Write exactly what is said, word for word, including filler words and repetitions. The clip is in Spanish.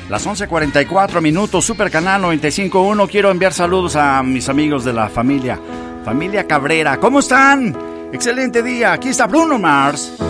Las once cuarenta y cuatro minutos, Super Canal noventa y cinco punto uno. Quiero enviar saludos a mis amigos de la familia, familia Cabrera. ¿Cómo están? Excelente día. Aquí está Bruno Mars.